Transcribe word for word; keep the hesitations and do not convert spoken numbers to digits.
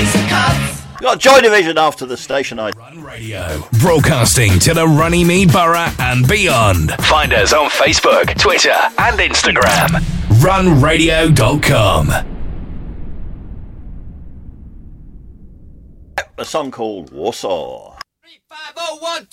We've got Joy Division after the station. I Run Radio, broadcasting to the Runnymede Borough and beyond. Find us on Facebook, Twitter and Instagram. run radio dot com. A song called Warsaw. Three, five, oh, one.